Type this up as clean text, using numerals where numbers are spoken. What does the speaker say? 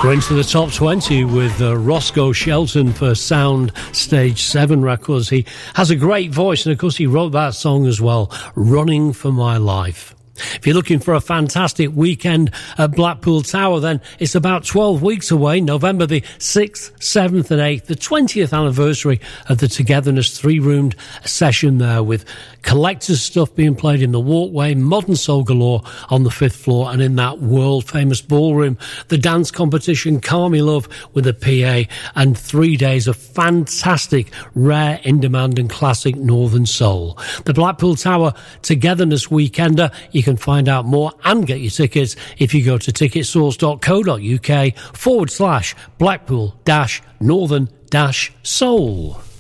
We're into the top 20 with Roscoe Shelton for Sound Stage 7 Records. He has a great voice, and of course he wrote that song as well, Running for My Life. If you're looking for a fantastic weekend at Blackpool Tower, then it's about 12 weeks away, November the 6th, 7th and 8th, the 20th anniversary of the Togetherness three-roomed session there, with collector's stuff being played in the walkway, modern soul galore on the 5th floor, and in that world-famous ballroom, the dance competition Call Me Love with a PA, and 3 days of fantastic, rare, in-demand and classic Northern soul. The Blackpool Tower Togetherness Weekender. You can find out more and get your tickets if you go to ticketsource.co.uk /Blackpool-Northern-Soul.